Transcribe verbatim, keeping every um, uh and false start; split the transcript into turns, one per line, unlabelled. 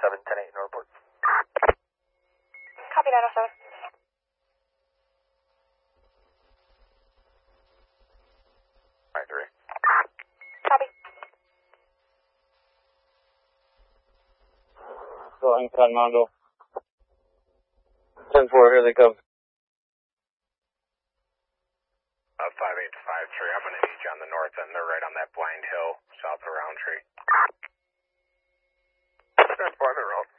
seven, ten eight Northport.
Copy nine oh seven.
nine three.
Copy.
Going Mondo. ten four, here they come.
Uh, five eight to five three, I'm going to need you on the north end. They're right on that blind hill south of Roundtree. That's Barman Road.